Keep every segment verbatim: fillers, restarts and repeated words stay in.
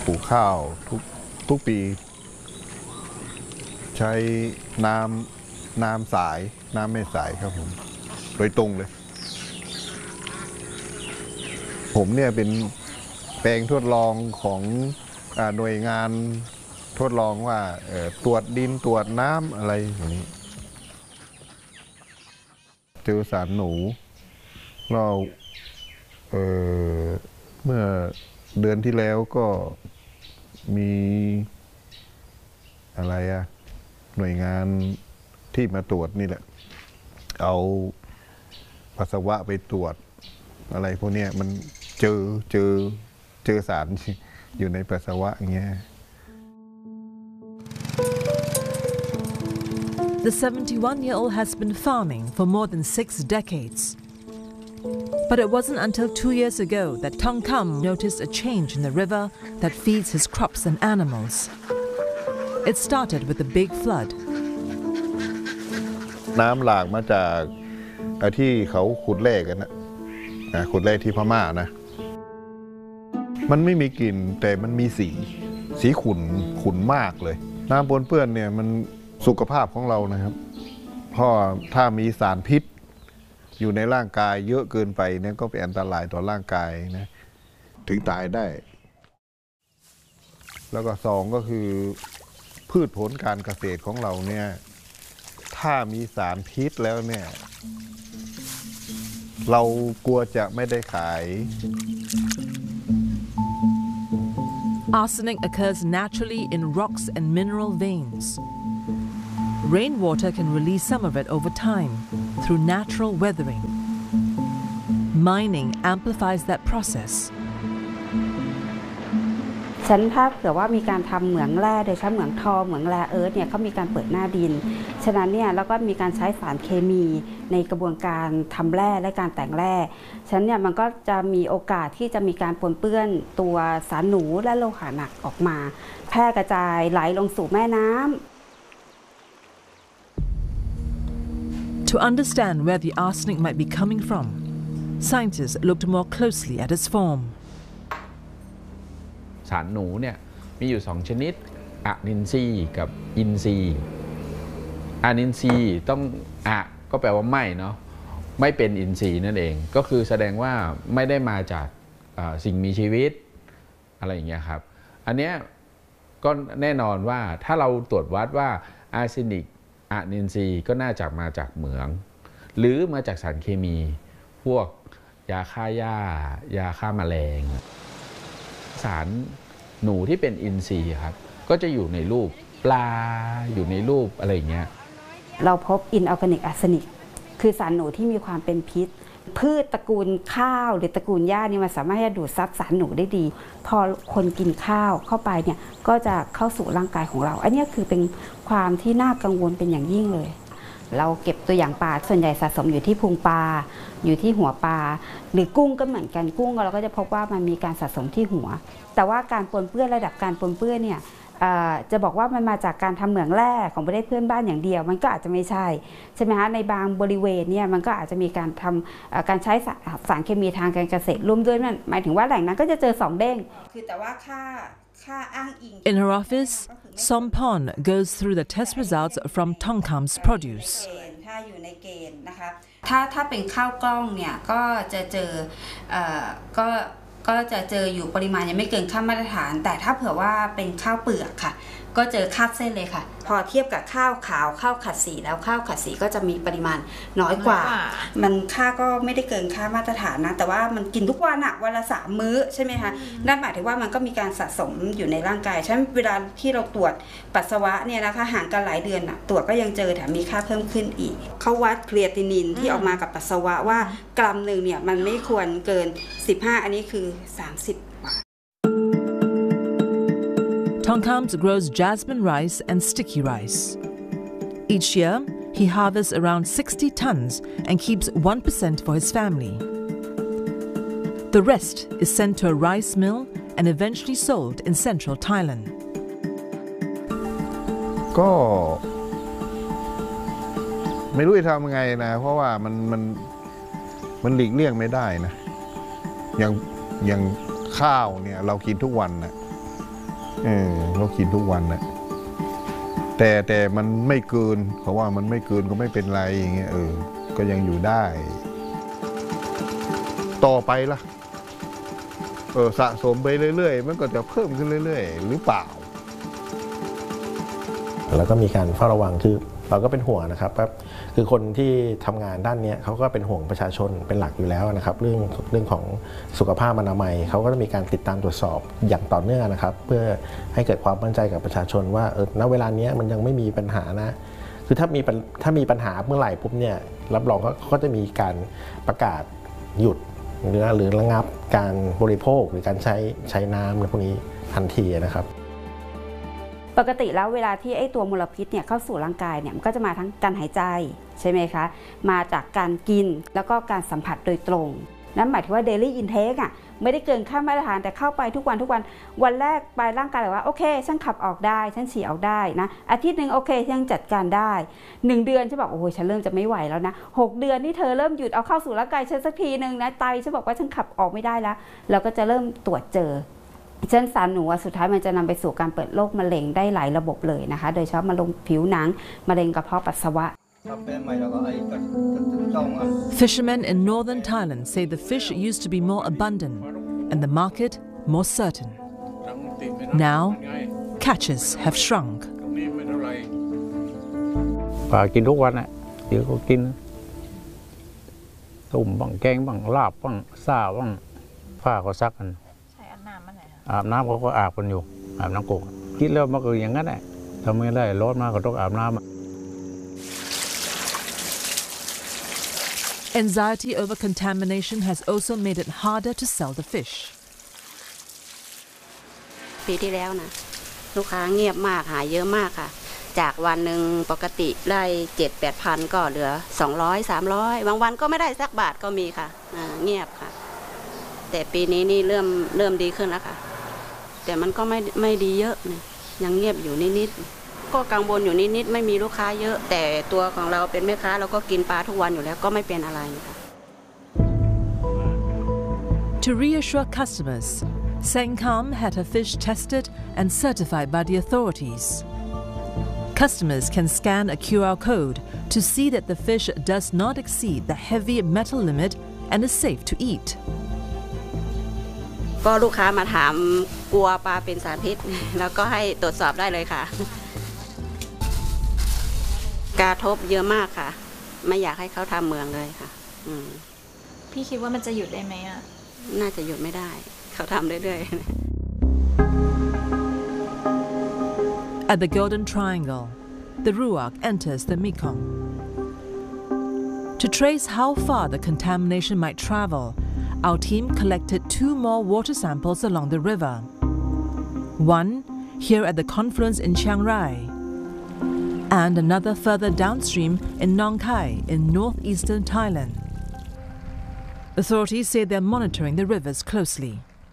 ปลูกข้าวทุกทุกปีใช้น้ำน้ำสายน้ำไม่สายครับผมโดยตรงเลยผมเนี่ยเป็นแปลงทดลองของหน่วยงานทดลองว่าตรวจดินตรวจน้ำอะไรอย่างนี้เจอสารหนูเราเเมื่อเดือนที่แล้วก็มีอะไรอะหน่วยงานที่มาตรวจนี่แหละเอาปัสสาวะไปตรวจอะไรพวกนี้มันเจอเจอเจอสารอยู่ในปัสสาวะอย่างเงี้ย The seventy-one-year-old has been farming for more than six decades. But it wasn't until two years ago that Tong Kam noticed a change in the river that feeds his crops and animals. It started with a big flood. น้ำหลากมาจากที่เขาขุดแร่กันนะขุดแร่ที่พม่านะมันไม่มีกลิ่นแต่มันมีสีสีขุ่นขุ่นมากเลยน้ำปนเปื้อนเนี่ยมันสุขภาพของเรานะครับเพราะถ้ามีสารพิษอยู่ในร่างกายเยอะเกินไปเนี่ยก็เป็นอันตรายต่อร่างกายนะถึงตายได้แล้วก็สองก็คือพืชผลการเกษตรของเราเนี่ยถ้ามีสารพิษแล้วเนี่ยเรากลัวจะไม่ได้ขาย Arsenic occurs naturally in rocks and mineral veins. Rainwater can release some of it over time through natural weathering. Mining amplifies that process. ฉันถ้าเผื่อว่ามีการทำเหมืองแร่โดยใช้เหมืองทองเหมืองแร่เอิร์ธเนี่ยเขามีการเปิดหน้าดินฉะนั้นเนี่ยแล้วก็มีการใช้สารเคมีในกระบวนการทำแร่และการแต่งแร่ฉะนั้นเนี่ยมันก็จะมีโอกาสที่จะมีการปนเปื้อนตัวสารหนูและโลหะหนักออกมาแพร่กระจายไหลลงสู่แม่น้ำ To understand where the arsenic might be coming from, scientists looked more closely at its form. สารหนูเนี่ยมีอยู่สองชนิดอะนินทรีย์กับอินทรีย์อะนินทรีย์ต้องอะก็แปลว่าไม่เนาะไม่เป็นอินทรีย์นั่นเองก็คือแสดงว่าไม่ได้มาจากสิ่งมีชีวิตอะไรอย่างเงี้ยครับอันเนี้ยก็แน่นอนว่าถ้าเราตรวจวัดว่าอาร์เซนิกอะนินทรีย์ก็น่าจะมาจากเหมืองหรือมาจากสารเคมีพวกยาฆ่าหญ้ายาฆ่าแมลงสารหนูที่เป็นอินทรีย์ครับก็จะอยู่ในรูปปลาอยู่ในรูปอะไรอย่างเงี้ยเราพบอินออร์แกนิกอาร์เซนิกคือสารหนูที่มีความเป็นพิษพืชตระกูลข้าวหรือตระกูลหญ้านี่มันสามารถจะดูดซับสารหนูได้ดีพอคนกินข้าวเข้าไปเนี่ยก็จะเข้าสู่ร่างกายของเราอันนี้คือเป็นความที่น่ากังวลเป็นอย่างยิ่งเลยเราเก็บตัวอย่างปลาส่วนใหญ่สะสมอยู่ที่พุงปลาอยู่ที่หัวปลาหรือกุ้งก็เหมือนกันกุ้งเราก็จะพบว่ามันมีการสะสมที่หัวแต่ว่าการปนเปื้อนระดับการปนเปื้อนเนี่ยจะบอกว่ามันมาจากการทำเหมืองแร่ของประเทศเพื่อนบ้านอย่างเดียวมันก็อาจจะไม่ใช่ใช่ไหมคะในบางบริเวณเนี่ยมันก็อาจจะมีการทำการใช้สารเคมีทางการเกษตรร่วมด้วยนั่นหมายถึงว่าแหล่งนั้นก็จะเจอสองเด้งคือแต่ว่าค่าค่าอ้างอิง In her office, Sompon goes through the test results from Tong Kam's produce. ถ้าอยู่ในเกณฑ์นะคะถ้าถ้าเป็นข้าวกล้องเนี่ยก็จะเจอก็ก็จะเจออยู่ปริมาณยังไม่เกินค่ามาตรฐานแต่ถ้าเผื่อว่าเป็นข้าวเปลือกค่ะก็เจอคาบเส้นเลยค่ะพอเทียบกับข้าวขาวข้าวขัดสีแล้วข้าวขัดสีก็จะมีปริมาณน้อยกว่ามันค่าก็ไม่ได้เกินค่ามาตรฐานนะแต่ว่ามันกินทุกวันอะวันละสามมื้อใช่ไหมคะนั่นหมายถึงว่ามันก็มีการสะสมอยู่ในร่างกายฉะนั้นเวลาที่เราตรวจปัสสาวะเนี่ยนะคะห่างกันหลายเดือนอะตรวจก็ยังเจอแถมมีค่าเพิ่มขึ้นอีกเขาวัดครีเอตินินที่ออกมากับปัสสาวะว่ากรัมหนึ่งเนี่ยมันไม่ควรเกินสิบห้าอันนี้คือสามสิบ Tong Kam grows jasmine rice and sticky rice. Each year, he harvests around sixty tons and keeps one percent for his family. The rest is sent to a rice mill and eventually sold in central Thailand. ก็ไม่รู้จะทำยังไงนะเพราะว่ามันมันมันหลีกเลี่ยงไม่ได้นะอย่างอย่างข้าวเนี่ยเรากินทุกวันนะเออเรากินทุกวันนะแต่แต่มันไม่เกินเพราะว่ามันไม่เกินก็ไม่เป็นไรอย่างเงี้ยเออก็ยังอยู่ได้ต่อไปล่ะเออสะสมไปเรื่อยๆมันก็จะเพิ่มขึ้นเรื่อยๆหรือเปล่าแล้วก็มีการเฝ้าระวังคือเราก็เป็นห่วงนะครับคือคนที่ทำงานด้านนี้เขาก็เป็นห่วงประชาชนเป็นหลักอยู่แล้วนะครับเรื่องเรื่องของสุขภาพอนามัยเขาก็จะมีการติดตามตรวจสอบอย่างต่อเนื่องนะครับเพื่อให้เกิดความมั่นใจกับประชาชนว่าเออณเวลานี้มันยังไม่มีปัญหานะคือถ้ามีถ้ามีปัญหาเมื่อไหร่ปุ๊บเนี่ยรับรองก็จะมีการประกาศหยุดหรือหรือระงับการบริโภคหรือการใช้ใช้น้ำในพวกนี้ทันทีนะครับปกติแล้วเวลาที่ไอ้ตัวมลพิษเนี่ยเข้าสู่ร่างกายเนี่ยมันก็จะมาทั้งการหายใจใช่ไหมคะมาจากการกินแล้วก็การสัมผัสโดยตรงนั่นหมายถึงว่า daily intake อ่ะไม่ได้เกินค่ามาตรฐานแต่เข้าไปทุกวันทุกวันวันแรกไปร่างกายบอกว่าโอเคฉันขับออกได้ฉันฉี่ออกได้นะอาทิตย์หนึ่งโอเคยังจัดการได้หนึ่งเดือนฉันบอกโอ้โหฉันเริ่มจะไม่ไหวแล้วนะหกเดือนนี่เธอเริ่มหยุดเอาเข้าสู่ร่างกายฉันสักทีนึงนะไตฉันบอกว่าฉันขับออกไม่ได้แล้วเราก็จะเริ่มตรวจเจอเช่นสารหนูสุดท้ายมันจะนำไปสู่การเปิดโรคมะเร็งได้หลายระบบเลยนะคะโดยเฉพาะมะเร็งผิวหนังมะเร็งกระเพาะปัสสาวะ Fishermen in northern Thailand say the fish used to be more abundant and the market more certain. Now, catches have shrunk. ปลากินทุกวันน่ะเดี๋ยวก็กินต้มบ้างแกงบ้างลาบบ้างซ่าบ้างผ้าก็ซักกันอาบน้ำเขาก็อาบกันอยู่อาบน้ำกกคิดแล้วมันก็อย่างนั้นแหละทำไม่ได้ร้อนมากก็ต้องอาบน้ำ Anxiety over contamination has also made it harder to sell the fish. ปีที่แล้วนะลูกค้าเงียบมากหาเยอะมากค่ะจากวันหนึ่งปกติได้เจ็ดแปดพันก็เหลือสองร้อยสามร้อยบางวันก็ไม่ได้สักบาทก็มีค่ะเงียบค่ะแต่ปีนี้นี่เริ่มเริ่มดีขึ้นแล้วค่ะแต่มันก็ไม่ไม่ดีเยอะนะยังเงียบอยู่นิดๆก็กังวลอยู่นิดๆไม่มีลูกค้าเยอะแต่ตัวของเราเป็นแม่ค้าเราก็กินปลาทุกวันอยู่แล้วก็ไม่เป็นอะไรค่ะ To reassure customers, Sengkam had her fish tested and certified by the authorities. Customers can scan a Q R code to see that the fish does not exceed the heavy metal limit and is safe to eat. ก็ลูกค้ามาถามกลัวปลาเป็นสารพิษแล้วก็ให้ตรวจสอบได้เลยค่ะกระทบเยอะมากค่ะไม่อยากให้เขาทำเมืองเลยค่ะพี่คิดว่ามันจะหยุดได้ไหมอ่ะน่าจะหยุดไม่ได้เขาทำเรื่อยๆ At the Golden Triangle, the Ruak enters the Mekong. To trace how far the contamination might travel, our team collected two more water samples along the river. One here at the confluence in Chiang Rai, and another further downstream in Nong Khai in northeastern Thailand. Authorities say they're monitoring the rivers closely.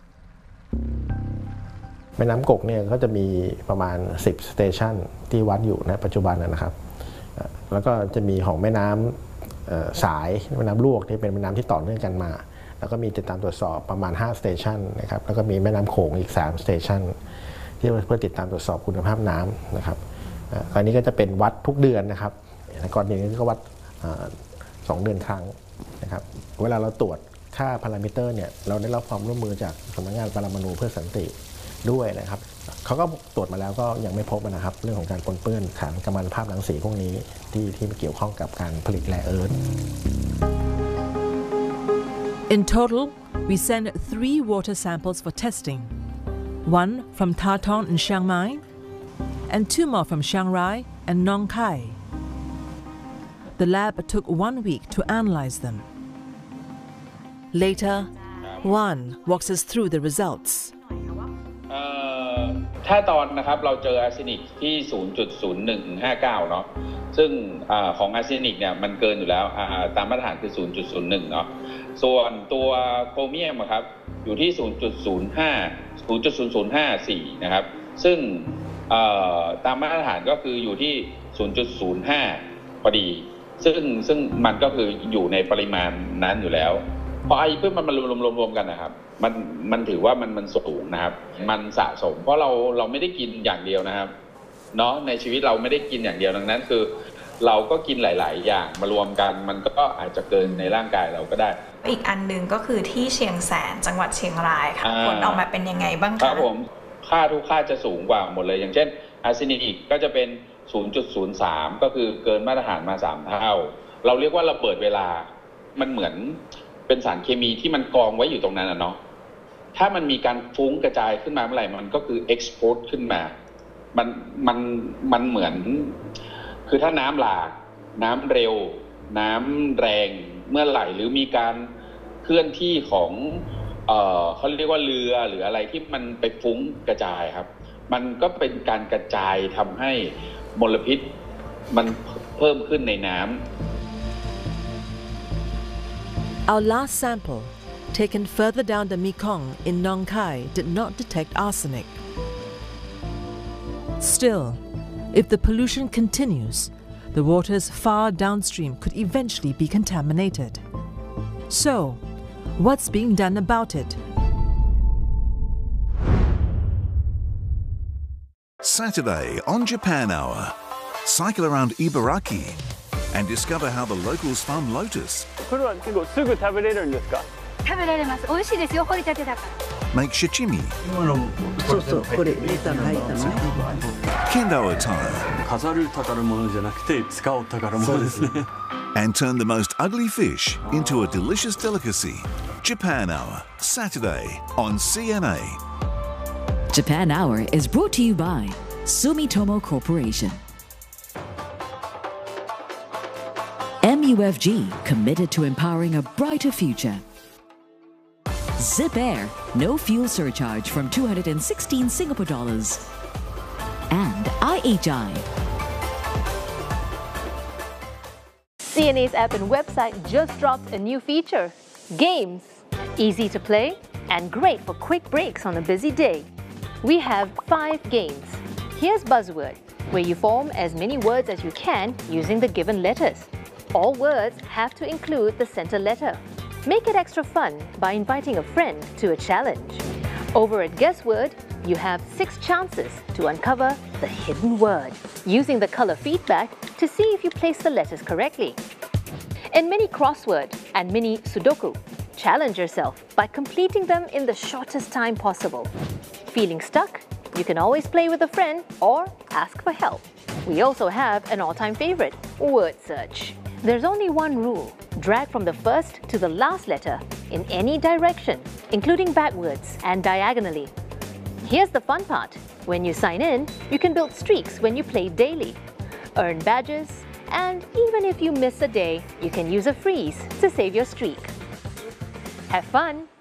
แม่น้ำกกเนี่ยก็จะมีประมาณสิบสเตชันที่วัดอยู่ในปัจจุบันนะครับแล้วก็จะมีของแม่น้ำสายแม่น้ำลวกที่เป็นแม่น้ำที่ต่อเนื่องกันมาแล้วก็มีติดตามตรวจสอบประมาณห้าสเตชันนะครับแล้วก็มีแม่น้ำโขงอีกสามสเตชันที่เพื่อติดตามตรวจสอบคุณภาพน้ำนะครับอันนี้ก็จะเป็นวัดทุกเดือนนะครับก่อนหน้านี้ก็วัดสองเดือนครั้งนะครับเวลาเราตรวจค่าพารามิเตอร์เนี่ยเราได้รับความร่วมมือจากสำนักงานปรมาณูเพื่อสันติด้วยนะครับเขาก็ตรวจมาแล้วก็ยังไม่พบนะครับเรื่องของการปนเปื้อนสารกัมมันตภาพรังสีพวกนี้ที่ที่เกี่ยวข้องกับการผลิตแร่เอิร์ธ In total, we send three water samples for testing. One from Tha in Chiang Mai and two more from Chiang Rai and Nong Khai. The lab took one week to analyze them. Later, Juan walks us through the results. ถ้าตอนนะครับเราเจออาร์เซนิกที่ ศูนย์จุดศูนย์หนึ่งห้าเก้า เนาะซึ่งอของอาร์เซนิกเนี่ยมันเกินอยู่แล้วตามมาตรฐานคือ ศูนย์จุดศูนย์หนึ่ง เนาะส่วนตัวโครเมียมครับอยู่ที่ ศูนย์จุดศูนย์ห้า ศูนย์จุดศูนย์ศูนย์ห้าสี่ นะครับซึ่งตามมาตรฐานก็คืออยู่ที่ ศูนย์จุดศูนย์ห้า พอดีซึ่งซึ่งมันก็คืออยู่ในปริมาณนั้นอยู่แล้วพอไอ้เพื่อมันมารวมๆๆกันนะครับมันมันถือว่ามันมันสูงนะครับมันสะสมเพราะเราเราไม่ได้กินอย่างเดียวนะครับเนาะในชีวิตเราไม่ได้กินอย่างเดียวดังนั้นคือเราก็กินหลายๆอย่างมารวมกันมันก็อาจจะเกินในร่างกายเราก็ได้อีกอันหนึ่งก็คือที่เชียงแสนจังหวัดเชียงรายค่ะผลออกมาเป็นยังไงบ้างคะครับผมค่าทุกค่าจะสูงกว่าหมดเลยอย่างเช่นอาร์เซนิกก็จะเป็น ศูนย์จุดศูนย์สาม ก็คือเกินมาตรฐานมาสามเท่าเราเรียกว่าระเบิดเวลามันเหมือนเป็นสารเคมีที่มันกองไว้อยู่ตรงนั้นนะเนาะถ้ามันมีการฟุ้งกระจายขึ้นมาเมื่อไหร่มันก็คือ export ขึ้นมามันมันมันเหมือนคือถ้าน้ำหลากน้ำเร็วน้ำแรงเมื่อไหร่หรือมีการเคลื่อนที่ของเอ่อเขาเรียกว่าเรือหรืออะไรที่มันไปฟุ้งกระจายครับมันก็เป็นการกระจายทำให้มลพิษมันเพิ่มขึ้นในน้ำ Our last sample, taken further down the Mekong in Nong Khai, did not detect arsenic. Still, if the pollution continues, the waters far downstream could eventually be contaminated. So, what's being done about it? Saturday on Japan Hour. Cycle around Ibaraki and discover how the locals farm lotus. これは結構すぐ食べれるんですか？ 食べられます。美味しいですよ。掘りたてだから。 Make sashimi. そうそう、これネタが入ったのね。 Kendo attire. 飾る宝物じゃなくて使う宝物ですね。 And turn the most ugly fish into a delicious delicacy. Japan Hour, Saturday on C N A. Japan Hour is brought to you by Sumitomo Corporation. M U F G, committed to empowering a brighter future. Zip Air, no fuel surcharge from two hundred sixteen Singapore dollars. And I H I. C N A's app and website just dropped a new feature, Games. Easy to play and great for quick breaks on a busy day. We have five games. Here's Buzzword, where you form as many words as you can using the given letters. All words have to include the center letter. Make it extra fun by inviting a friend to a challenge. Over at Guessword, you have six chances to uncover the hidden word, using the color feedback to see if you place the letters correctly. In Mini Crossword and Mini Sudoku, challenge yourself by completing them in the shortest time possible. Feeling stuck? You can always play with a friend or ask for help. We also have an all-time favorite, Word Search. There's only one rule. Drag from the first to the last letter in any direction, including backwards and diagonally. Here's the fun part. When you sign in, you can build streaks when you play daily, earn badges, and even if you miss a day, you can use a freeze to save your streak. Have fun